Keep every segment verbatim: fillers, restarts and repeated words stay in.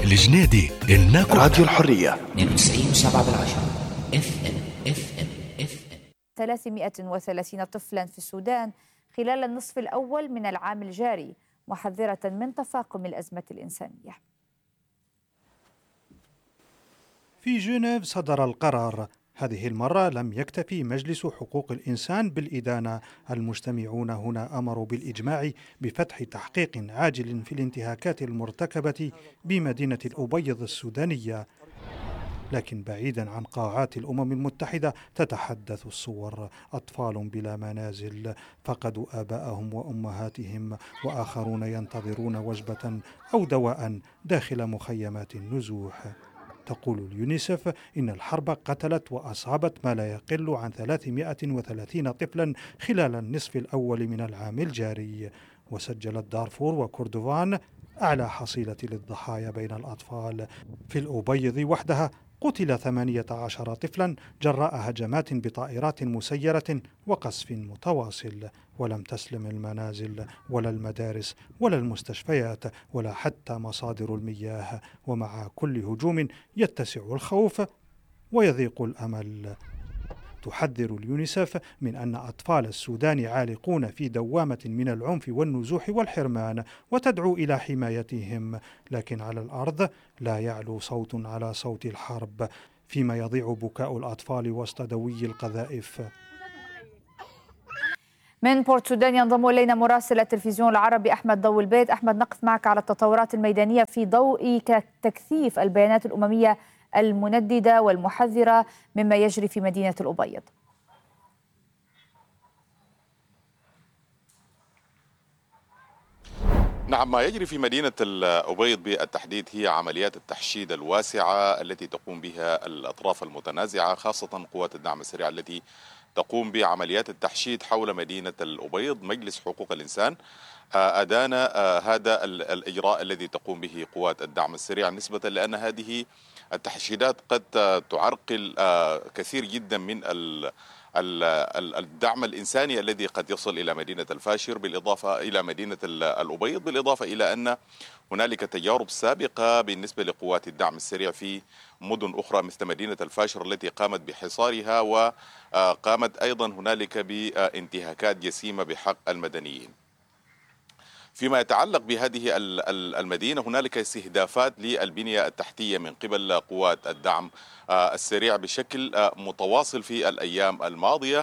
الجنيدي إنك راديو الحرية اثنين وتسعين وسبعة بالعشرة اف ام اف ام اف ام. ثلاثمائة وثلاثين طفلا في السودان خلال النصف الأول من العام الجاري، محذرة من تفاقم الأزمة الإنسانية. في جنيف صدر القرار. هذه المرة لم يكتفي مجلس حقوق الإنسان بالإدانة. المجتمعون هنا أمروا بالإجماع بفتح تحقيق عاجل في الانتهاكات المرتكبة بمدينة الأبيض السودانية. لكن بعيدا عن قاعات الأمم المتحدة تتحدث الصور: أطفال بلا منازل، فقدوا آباءهم وأمهاتهم، وآخرون ينتظرون وجبة أو دواء داخل مخيمات النزوح. تقول اليونيسف إن الحرب قتلت وأصابت ما لا يقل عن ثلاثمائة وثلاثين طفلا خلال النصف الأول من العام الجاري. وسجلت دارفور وكردفان أعلى حصيلة للضحايا بين الأطفال. في الأبيض وحدها قتل ثمانية عشر طفلا جراء هجمات بطائرات مسيرة وقصف متواصل. ولم تسلم المنازل ولا المدارس ولا المستشفيات ولا حتى مصادر المياه. ومع كل هجوم يتسع الخوف ويضيق الأمل. تحذر اليونيسف من أن أطفال السودان عالقون في دوامة من العنف والنزوح والحرمان، وتدعو إلى حمايتهم. لكن على الأرض لا يعلو صوت على صوت الحرب، فيما يضيع بكاء الأطفال وسط دوي القذائف. من بورت سودان ينضم إلينا مراسل التلفزيون العربي أحمد ضو البيت. أحمد، نقف معك على التطورات الميدانية في ضوء تكثيف البيانات الأممية المنددة والمحذرة مما يجري في مدينة الأبيض. نعم، ما يجري في مدينة الأبيض بالتحديد هي عمليات التحشيد الواسعة التي تقوم بها الأطراف المتنازعة، خاصة قوات الدعم السريع التي تقوم بعمليات التحشيد حول مدينة الأبيض. مجلس حقوق الإنسان أدان هذا الإجراء الذي تقوم به قوات الدعم السريع، نسبة لأن هذه التحشيدات قد تعرقل كثير جدا من الدعم الإنساني الذي قد يصل إلى مدينة الفاشر، بالإضافة إلى مدينة الأبيض، بالإضافة إلى أن هنالك تجارب سابقة بالنسبة لقوات الدعم السريع في مدن أخرى مثل مدينة الفاشر التي قامت بحصارها، وقامت أيضا هنالك بانتهاكات جسيمة بحق المدنيين. فيما يتعلق بهذه المدينة هنالك استهدافات للبنية التحتية من قبل قوات الدعم السريع بشكل متواصل في الأيام الماضية،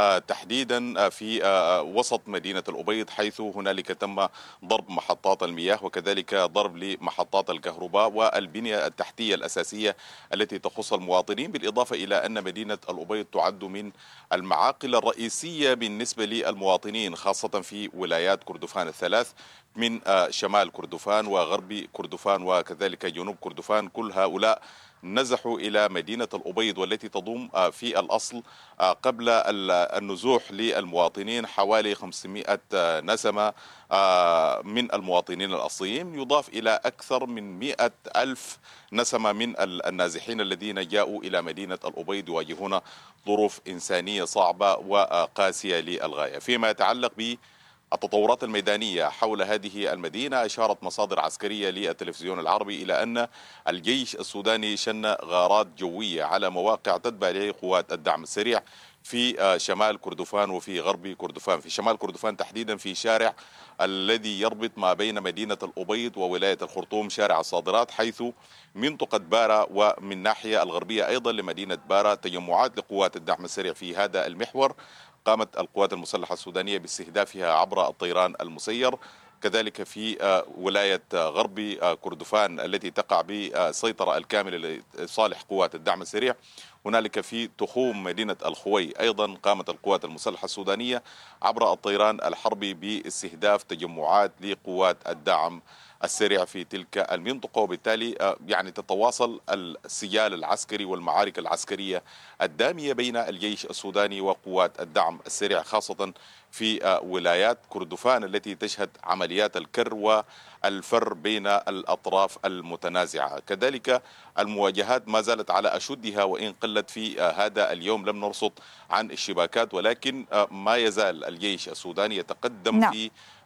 تحديدا في وسط مدينة الأبيض، حيث هنالك تم ضرب محطات المياه وكذلك ضرب لمحطات الكهرباء والبنية التحتية الأساسية التي تخص المواطنين، بالإضافة إلى أن مدينة الأبيض تعد من المعاقل الرئيسية بالنسبة للمواطنين، خاصة في ولايات كردفان الثلاث من شمال كردفان وغرب كردفان وكذلك جنوب كردفان. كل هؤلاء نزحوا إلى مدينة الأبيض والتي تضم في الأصل قبل النزوح للمواطنين حوالي خمسمائة نسمة من المواطنين الأصليين، يضاف إلى أكثر من مئة ألف نسمة من النازحين الذين جاءوا إلى مدينة الأبيض يواجهون ظروف إنسانية صعبة وقاسية للغاية. فيما يتعلق ب التطورات الميدانية حول هذه المدينة، أشارت مصادر عسكرية للتلفزيون العربي إلى أن الجيش السوداني شن غارات جوية على مواقع تتبع لقوات الدعم السريع في شمال كردفان وفي غرب كردفان. في شمال كردفان تحديدا في شارع الذي يربط ما بين مدينة الأبيض وولاية الخرطوم، شارع الصادرات، حيث منطقة بارا ومن ناحية الغربية أيضا لمدينة بارا تجمعات لقوات الدعم السريع في هذا المحور. قامت القوات المسلحة السودانية باستهدافها عبر الطيران المسير. كذلك في ولاية غرب كردفان التي تقع بالسيطرة الكاملة لصالح قوات الدعم السريع، هنالك في تخوم مدينة الخوي أيضا قامت القوات المسلحة السودانية عبر الطيران الحربي باستهداف تجمعات لقوات الدعم السريع في تلك المنطقة. وبالتالي يعني تتواصل السجال العسكري والمعارك العسكرية الدامية بين الجيش السوداني وقوات الدعم السريع، خاصة في ولايات كردفان التي تشهد عمليات الكر والفر بين الأطراف المتنازعة. كذلك المواجهات ما زالت على أشدها، وإن قلت في هذا اليوم لم نرصد عن الشباكات، ولكن ما يزال الجيش السوداني يتقدم نعم. في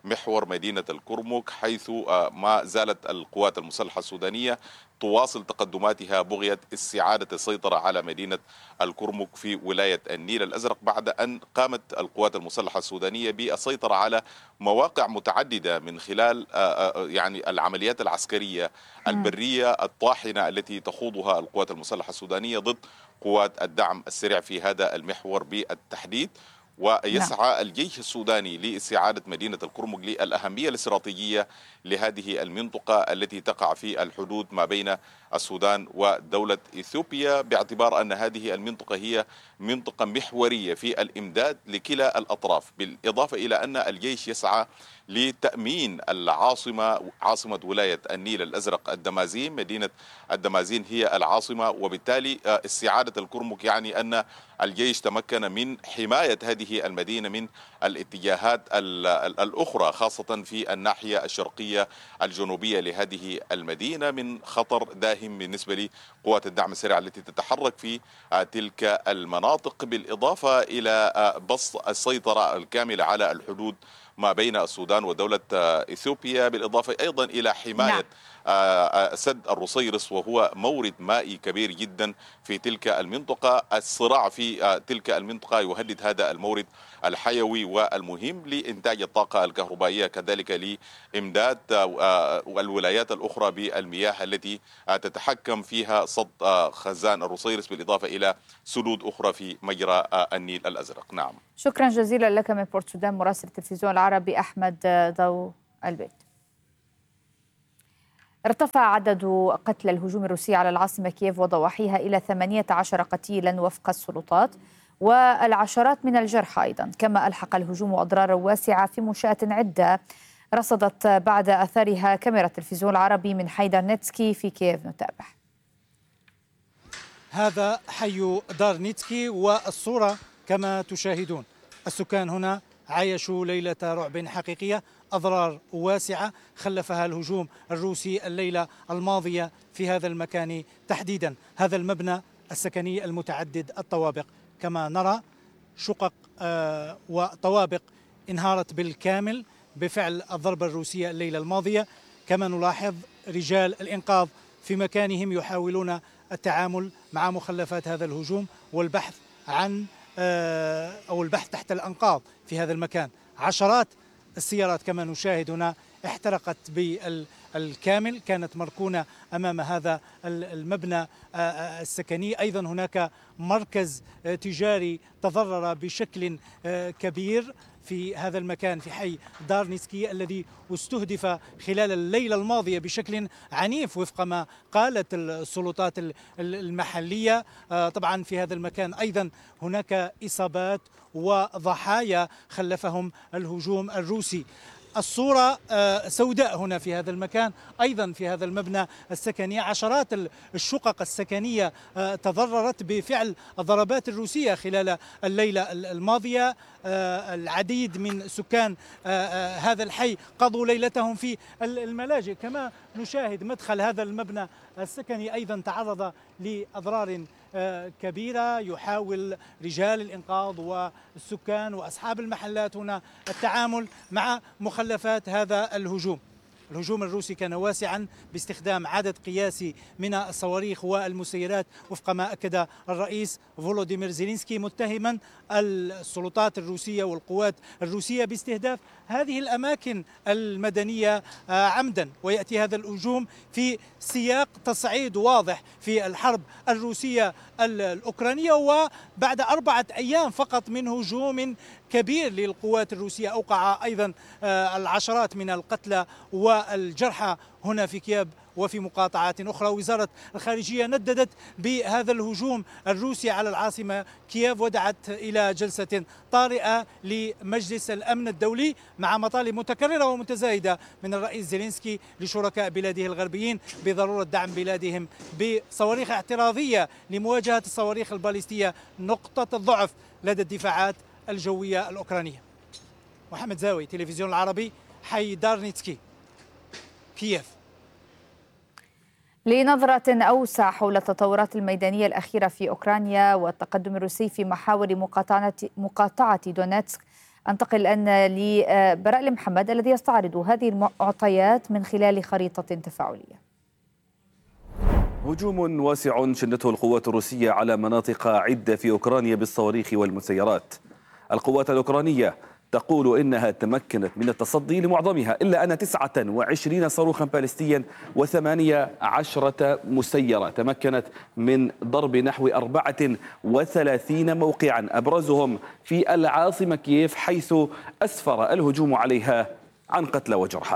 محور مدينة الكرمك، حيث ما زالت القوات المسلحة السودانية تواصل تقدماتها بغية استعادة السيطرة على مدينة الكرمك في ولاية النيل الأزرق، بعد أن قامت القوات المسلحة السودانية بالسيطرة على مواقع متعددة من خلال يعني العمليات العسكرية البرية الطاحنة التي تخوضها القوات المسلحة السودانية ضد قوات الدعم السريع في هذا المحور بالتحديد. ويسعى الجيش السوداني لاستعادة مدينة الكرمك للأهمية الاستراتيجية لهذه المنطقة التي تقع في الحدود ما بين السودان ودولة إثيوبيا، باعتبار أن هذه المنطقة هي منطقة محورية في الإمداد لكلا الأطراف، بالإضافة إلى أن الجيش يسعى لتأمين العاصمة عاصمة ولاية النيل الأزرق الدمازين. مدينة الدمازين هي العاصمة، وبالتالي استعادة الكرمك يعني أن الجيش تمكن من حماية هذه المدينة من الاتجاهات الأخرى، خاصة في الناحية الشرقية الجنوبية لهذه المدينة من خطر داهم بالنسبة لقوات الدعم السريع التي تتحرك في تلك المناطق، بالإضافة إلى بسط السيطرة الكاملة على الحدود ما بين السودان ودولة إثيوبيا، بالإضافة أيضا إلى حماية نعم. سد الرصيرس، وهو مورد مائي كبير جدا في تلك المنطقة. الصراع في تلك المنطقة يهدد هذا المورد الحيوي والمهم لإنتاج الطاقة الكهربائية، كذلك لإمداد الولايات الأخرى بالمياه التي تتحكم فيها صد خزان الرصيرس، بالإضافة إلى سدود أخرى في مجرى النيل الأزرق. نعم، شكرا جزيلا لك من بورت سودان مراسل التلفزيون العربي أحمد ضو البيت. ارتفع عدد قتلى الهجوم الروسي على العاصمة كييف وضواحيها إلى ثمانية عشر قتيلا وفق السلطات، والعشرات من الجرحى أيضا، كما ألحق الهجوم أضرارا واسعة في منشآت عدة رصدت بعد أثارها كاميرا التلفزيون العربي من حي دارنيتسكي في كييف. نتابع. هذا حي دارنيتسكي، والصورة كما تشاهدون. السكان هنا عايشوا ليلة رعب حقيقية، أضرار واسعة خلفها الهجوم الروسي الليلة الماضية في هذا المكان تحديدا، هذا المبنى السكني المتعدد الطوابق. كما نرى شقق آه وطوابق انهارت بالكامل بفعل الضربة الروسية الليلة الماضية. كما نلاحظ رجال الإنقاذ في مكانهم يحاولون التعامل مع مخلفات هذا الهجوم والبحث عن آه أو البحث تحت الأنقاض في هذا المكان. عشرات السيارات كما نشاهد هنا احترقت بالكامل، كانت مركونة أمام هذا المبنى السكني. أيضا هناك مركز تجاري تضرر بشكل كبير في هذا المكان في حي دارنيتسكي الذي استهدف خلال الليلة الماضية بشكل عنيف وفق ما قالت السلطات المحلية. طبعا في هذا المكان أيضا هناك إصابات وضحايا خلفهم الهجوم الروسي. الصورة سوداء هنا في هذا المكان، أيضا في هذا المبنى السكني عشرات الشقق السكنية تضررت بفعل الضربات الروسية خلال الليلة الماضية. العديد من سكان هذا الحي قضوا ليلتهم في الملاجئ. كما نشاهد مدخل هذا المبنى السكني أيضا تعرض لأضرار كبيرة. يحاول رجال الإنقاذ والسكان وأصحاب المحلات هنا التعامل مع مخلفات هذا الهجوم. الهجوم الروسي كان واسعا باستخدام عدد قياسي من الصواريخ والمسيرات وفق ما أكد الرئيس فولوديمير زيلينسكي، متهما السلطات الروسية والقوات الروسية باستهداف هذه الأماكن المدنية عمدا. ويأتي هذا الهجوم في سياق تصعيد واضح في الحرب الروسية الأوكرانية، وبعد أربعة أيام فقط من هجوم كبير للقوات الروسية أوقع أيضا العشرات من القتلى والجرحى هنا في كييف وفي مقاطعات أخرى. وزارة الخارجية نددت بهذا الهجوم الروسي على العاصمة كييف ودعت إلى جلسة طارئة لمجلس الأمن الدولي مع مطالب متكررة ومتزايدة من الرئيس زيلينسكي لشركاء بلاده الغربيين بضرورة دعم بلادهم بصواريخ اعتراضية لمواجهة الصواريخ الباليستية نقطة الضعف لدى الدفاعات الجوية الأوكرانية. محمد زاوي، تلفزيون العربي، حي دارنيتسكي، كييف. لنظرة أوسع حول التطورات الميدانية الأخيرة في أوكرانيا والتقدم الروسي في محاور مقاطعة مقاطعة دونيتسك أنتقل الآن لبراء المحمد الذي يستعرض هذه المعطيات من خلال خريطة تفاعلية. هجوم واسع شنته القوات الروسية على مناطق عدة في أوكرانيا بالصواريخ والمسيرات. القوات الأوكرانية تقول إنها تمكنت من التصدي لمعظمها، إلا أن تسعة وعشرين صاروخا باليستيا وثمانية عشرة مسيرة تمكنت من ضرب نحو أربعة وثلاثين موقعا، أبرزهم في العاصمة كييف، حيث أسفر الهجوم عليها عن قتلى وجرحى.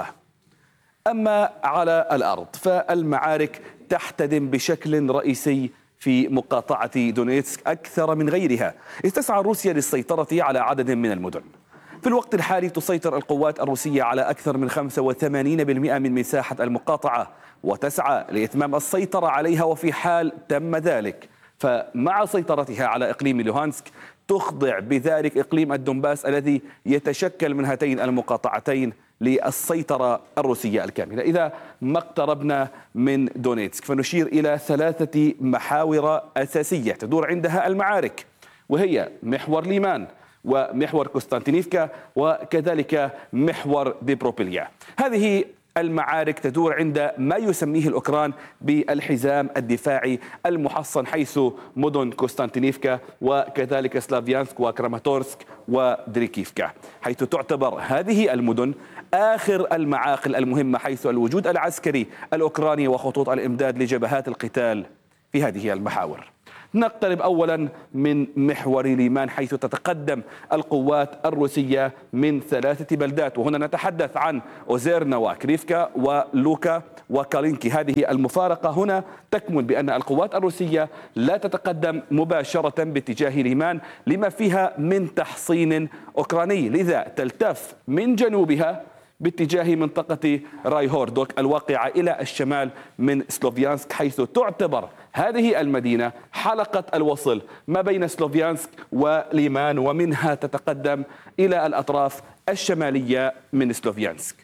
أما على الأرض فالمعارك تحتدم بشكل رئيسي في مقاطعة دونيتسك أكثر من غيرها، إذ تسعى روسيا للسيطرة على عدد من المدن. في الوقت الحالي تسيطر القوات الروسية على أكثر من خمسة وثمانين بالمئة من مساحة المقاطعة، وتسعى لإتمام السيطرة عليها. وفي حال تم ذلك فمع سيطرتها على إقليم لوهانسك تخضع بذلك إقليم الدنباس الذي يتشكل من هاتين المقاطعتين للسيطرة الروسية الكاملة. إذا ما اقتربنا من دونيتسك فنشير إلى ثلاثة محاور أساسية تدور عندها المعارك، وهي محور ليمان ومحور قسطنطينيفكا وكذلك محور ديبروبيليا. هذه المعارك تدور عند ما يسميه الأوكران بالحزام الدفاعي المحصن، حيث مدن قسطنطينيفكا وكذلك سلافيانسك وكراماتورسك ودريكيفكا، حيث تعتبر هذه المدن آخر المعاقل المهمة، حيث الوجود العسكري الأوكراني وخطوط الإمداد لجبهات القتال في هذه المحاور. نقترب أولا من محور ليمان، حيث تتقدم القوات الروسية من ثلاثة بلدات، وهنا نتحدث عن أوزيرنا وكريفكا ولوكا وكالينكي. هذه المفارقة هنا تكمن بأن القوات الروسية لا تتقدم مباشرة باتجاه ليمان لما فيها من تحصين أوكراني، لذا تلتف من جنوبها باتجاه منطقة رايهوردوك الواقعة إلى الشمال من سلوفيانسك، حيث تعتبر هذه المدينة حلقة الوصل ما بين سلوفيانسك وليمان، ومنها تتقدم إلى الأطراف الشمالية من سلوفيانسك.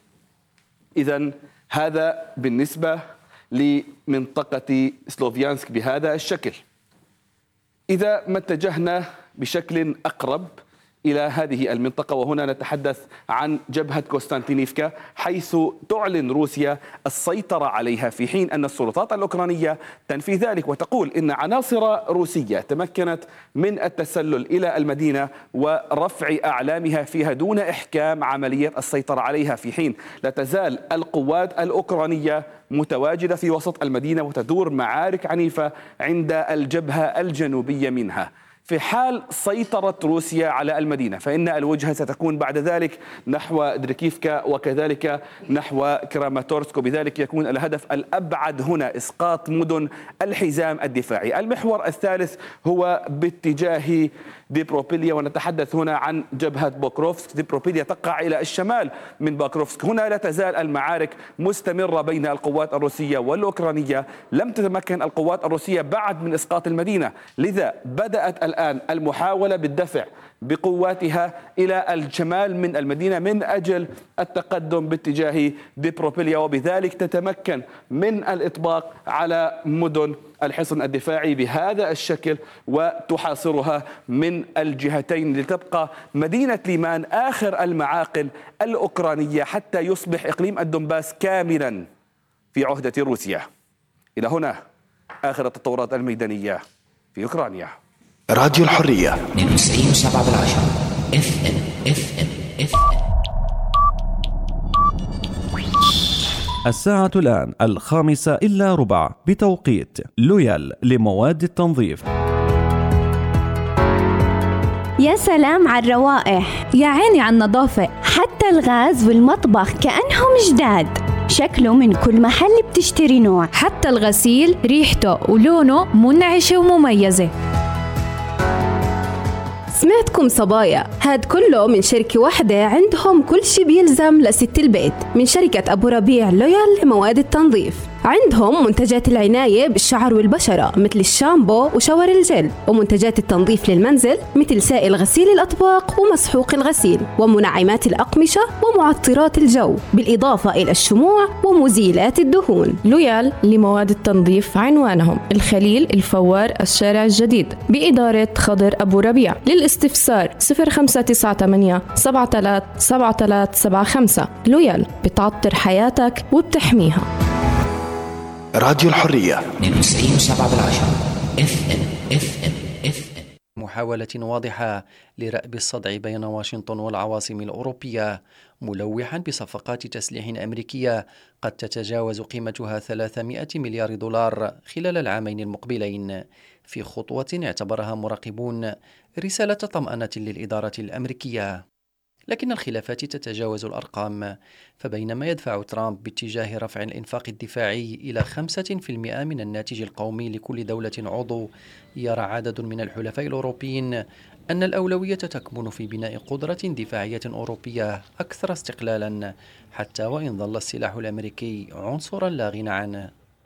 إذن هذا بالنسبة لمنطقة سلوفيانسك بهذا الشكل. إذا ما اتجهنا بشكل أقرب إلى هذه المنطقة، وهنا نتحدث عن جبهة قسطنطينيفكا، حيث تعلن روسيا السيطرة عليها، في حين أن السلطات الأوكرانية تنفي ذلك وتقول إن عناصر روسية تمكنت من التسلل إلى المدينة ورفع أعلامها فيها دون إحكام عملية السيطرة عليها، في حين لا تزال القوات الأوكرانية متواجدة في وسط المدينة وتدور معارك عنيفة عند الجبهة الجنوبية منها. في حال سيطرة روسيا على المدينة فإن الوجهة ستكون بعد ذلك نحو دريكيفكا وكذلك نحو كراماتورسك، وبذلك يكون الهدف الأبعد هنا إسقاط مدن الحزام الدفاعي. المحور الثالث هو باتجاه ديبروبيليا، ونتحدث هنا عن جبهة بوكروفسك. ديبروبيليا تقع إلى الشمال من بوكروفسك. هنا لا تزال المعارك مستمرة بين القوات الروسية والأوكرانية. لم تتمكن القوات الروسية بعد من إسقاط المدينة، لذا بدأت الآن المحاولة بالدفع بقواتها إلى الشمال من المدينة من أجل التقدم باتجاه ديبروبيليا، وبذلك تتمكن من الإطباق على مدن الحصن الدفاعي بهذا الشكل وتحاصرها من الجهتين، لتبقى مدينة ليمان آخر المعاقل الأوكرانية حتى يصبح إقليم الدنباس كاملا في عهدة روسيا. إلى هنا آخر التطورات الميدانية في أوكرانيا. راديو الحرية من تسعين وسبعة بالعشرة اف ام اف ام اف ام. الساعة الآن الخامسة إلا ربع بتوقيت لويال لمواد التنظيف. يا سلام على الروائح، يا عيني على النظافة، حتى الغاز والمطبخ كأنهم جداد. شكله من كل محل بتشتري نوع، حتى الغسيل ريحته ولونه منعشة ومميزة. سمعتكم صبايا، هاد كله من شركة واحدة عندهم كل شي بيلزم لست البيت، من شركة أبو ربيع لويال لمواد التنظيف. عندهم منتجات العناية بالشعر والبشرة مثل الشامبو وشاور الجل، ومنتجات التنظيف للمنزل مثل سائل غسيل الأطباق ومسحوق الغسيل، ومنعمات الأقمشة ومعطرات الجو، بالإضافة إلى الشموع ومزيلات الدهون. لويال لمواد التنظيف عنوانهم الخليل الفوار الشارع الجديد بإدارة خضر أبو ربيع. للاستفسار صفر خمسة تسعة ثمانية سبعة ثلاثة سبعة ثلاثة سبعة خمسة. لويال بتعطر حياتك وبتحميها. راديو الحرية اثنين وتسعين وسبعة بالعشرة اف ام اف ام اف ام. محاولة واضحة لرأب الصدع بين واشنطن والعواصم الأوروبية، ملوحا بصفقات تسليح أمريكية قد تتجاوز قيمتها ثلاثمائة مليار دولار خلال العامين المقبلين، في خطوة اعتبرها مراقبون رسالة طمأنة للإدارة الأمريكية. لكن الخلافات تتجاوز الأرقام، فبينما يدفع ترامب باتجاه رفع الإنفاق الدفاعي إلى خمسة بالمئة من الناتج القومي لكل دولة عضو، يرى عدد من الحلفاء الأوروبيين أن الأولوية تكمن في بناء قدرة دفاعية أوروبية أكثر استقلالا، حتى وإن ظل السلاح الأمريكي عنصرا لا غنى عنه.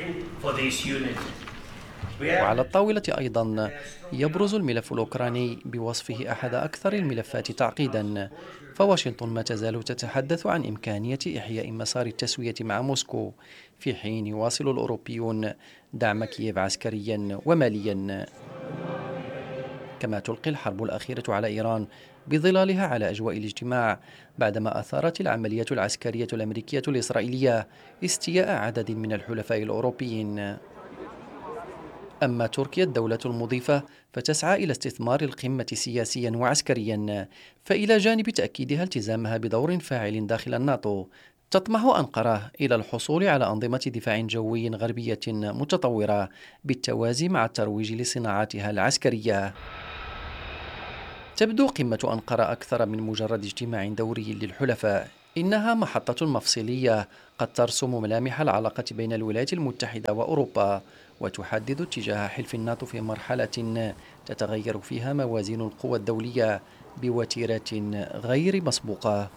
وعلى الطاولة أيضا يبرز الملف الأوكراني بوصفه أحد أكثر الملفات تعقيدا، فواشنطن ما تزال تتحدث عن إمكانية إحياء مسار التسوية مع موسكو، في حين يواصل الأوروبيون دعم كييف عسكريا وماليا. كما تلقي الحرب الأخيرة على إيران بظلالها على أجواء الاجتماع، بعدما أثارت العملية العسكرية الأمريكية الإسرائيلية استياء عدد من الحلفاء الأوروبيين. أما تركيا الدولة المضيفة فتسعى إلى استثمار القمة سياسيا وعسكريا، فإلى جانب تأكيدها التزامها بدور فاعل داخل الناتو، تطمح أنقرة إلى الحصول على أنظمة دفاع جوي غربية متطورة بالتوازي مع الترويج لصناعاتها العسكرية. تبدو قمة أنقرة أكثر من مجرد اجتماع دوري للحلفاء، إنها محطة مفصلية قد ترسم ملامح العلاقة بين الولايات المتحدة وأوروبا، وتحدد اتجاه حلف الناتو في مرحلة تتغير فيها موازين القوى الدولية بوتيرة غير مسبوقة.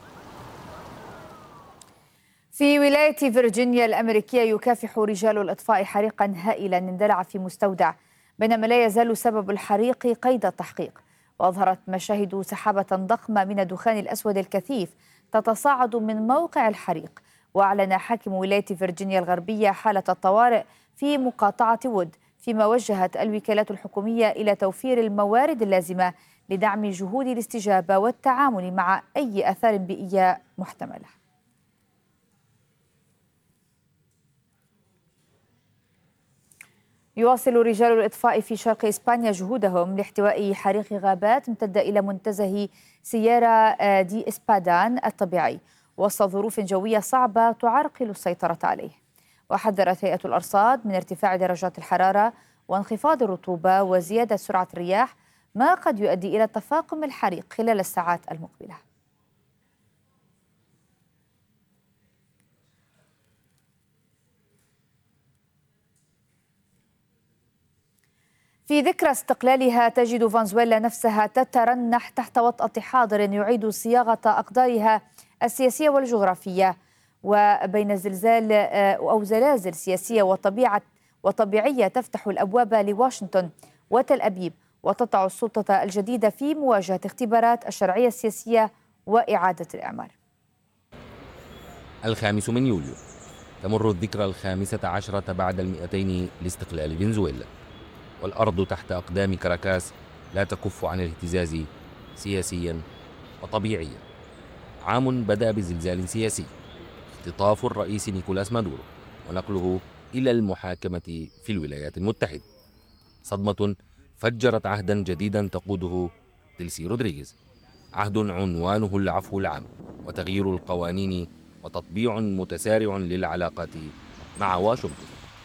في ولاية فيرجينيا الأمريكية يكافح رجال الإطفاء حريقا هائلا اندلع في مستودع، بينما لا يزال سبب الحريق قيد التحقيق. وأظهرت مشاهد سحابة ضخمة من الدخان الأسود الكثيف تتصاعد من موقع الحريق. وأعلن حاكم ولاية فيرجينيا الغربية حالة الطوارئ في مقاطعة وود، فيما وجهت الوكالات الحكومية إلى توفير الموارد اللازمة لدعم جهود الاستجابة والتعامل مع أي آثار بيئية محتملة. يواصل رجال الإطفاء في شرق إسبانيا جهودهم لاحتواء حريق غابات امتد إلى منتزه سيارا دي إسبادان الطبيعي وسط ظروف جوية صعبة تعرقل السيطرة عليه. وحذرت هيئة الأرصاد من ارتفاع درجات الحرارة وانخفاض الرطوبة وزيادة سرعة الرياح، ما قد يؤدي إلى تفاقم الحريق خلال الساعات المقبلة. في ذكرى استقلالها تجد فنزويلا نفسها تترنح تحت وطأة حاضر يعيد صياغة أقدارها السياسية والجغرافية، وبين زلزال أو زلازل سياسية وطبيعة وطبيعية تفتح الأبواب لواشنطن وتل أبيب وتضع السلطة الجديدة في مواجهة اختبارات الشرعية السياسية وإعادة الإعمار. الخامس من يوليو تمر الذكرى الخامسة عشرة بعد المئتين لاستقلال فنزويلا، والأرض تحت أقدام كاراكاس لا تكف عن الاهتزاز سياسيا وطبيعيا. عام بدأ بزلزال سياسي، اختطاف الرئيس نيكولاس مادورو ونقله إلى المحاكمة في الولايات المتحدة. صدمة فجرت عهدا جديدا تقوده ديلسي رودريغيز، عهد عنوانه العفو العام وتغيير القوانين وتطبيع متسارع للعلاقات مع واشنطن.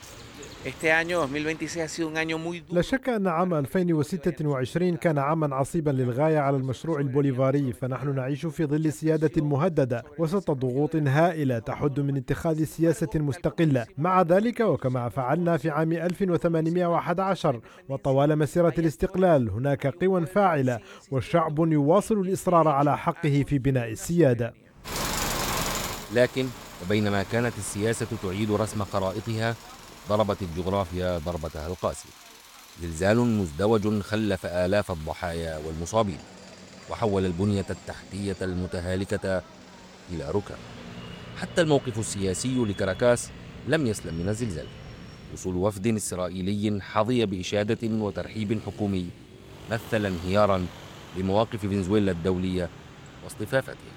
لا شك أن عام ألفين وستة وعشرين كان عاما عصيبا للغاية على المشروع البوليفاري، فنحن نعيش في ظل سيادة مهددة وسط ضغوط هائلة تحد من اتخاذ سياسة مستقلة. مع ذلك وكما فعلنا في عام ألف وثمانمائة وأحد عشر وطوال مسيرة الاستقلال هناك قوى فاعلة، والشعب يواصل الإصرار على حقه في بناء السيادة. لكن وبينما كانت السياسة تعيد رسم خرائطها، ضربت الجغرافيا ضربتها القاسية. زلزال مزدوج خلف آلاف الضحايا والمصابين، وحول البنية التحتية المتهالكة إلى ركام. حتى الموقف السياسي لكاراكاس لم يسلم من الزلزال. وصول وفد إسرائيلي حظي بإشادة وترحيب حكومي مثل انهيارا لمواقف فنزويلا الدولية واصطفافتها.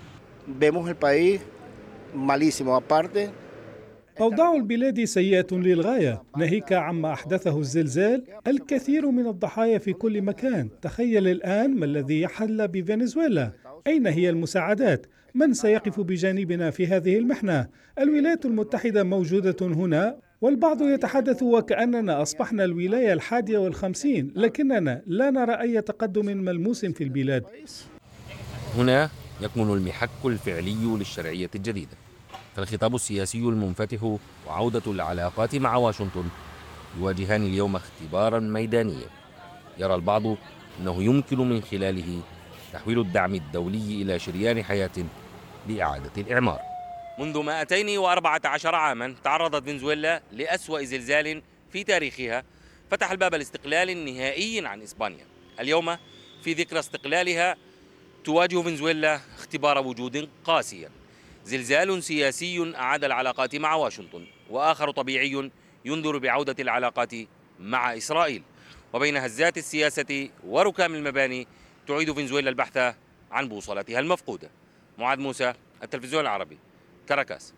أوضاع البلاد سيئة للغاية، ناهيك عما أحدثه الزلزال. الكثير من الضحايا في كل مكان. تخيل الآن ما الذي يحل بفنزويلا. أين هي المساعدات؟ من سيقف بجانبنا في هذه المحنة؟ الولايات المتحدة موجودة هنا، والبعض يتحدث وكأننا أصبحنا الولاية الحادية والخمسين، لكننا لا نرى أي تقدم ملموس في البلاد. هنا يكمن المحك الفعلي للشرعية الجديدة، فالخطاب السياسي المنفتح وعودة العلاقات مع واشنطن يواجهان اليوم اختبارا ميدانيا. يرى البعض أنه يمكن من خلاله تحويل الدعم الدولي إلى شريان حياة لإعادة الإعمار. منذ مئتين وأربعة عشر عاما تعرضت فنزويلا لأسوأ زلزال في تاريخها، فتح الباب لاستقلال نهائي عن إسبانيا. اليوم في ذكرى استقلالها تواجه فنزويلا اختبار وجود قاسيا. زلزال سياسي أعاد العلاقات مع واشنطن، وآخر طبيعي ينذر بعودة العلاقات مع إسرائيل. وبين هزات السياسة وركام المباني تعيد فنزويلا البحث عن بوصلتها المفقودة. معاذ موسى، التلفزيون العربي، كاراكاس.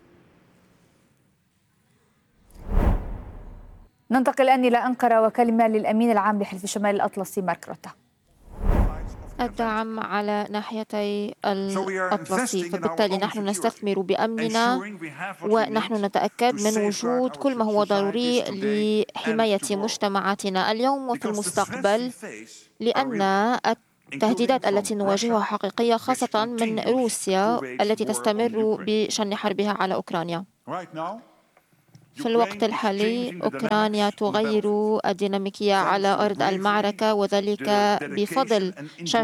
ننتقل الآن إلى أنقرة وكلمة للأمين العام لحلف شمال الأطلسي مارك روتا. الدعم على ناحيتي الأطلسي، فبالتالي نحن نستثمر بأمننا ونحن نتأكد من وجود كل ما هو ضروري لحماية مجتمعاتنا اليوم وفي المستقبل، لأن التهديدات التي نواجهها حقيقية، خاصة من روسيا التي تستمر بشن حربها على أوكرانيا. في الوقت الحالي أوكرانيا تغير الديناميكية على أرض المعركة، وذلك بفضل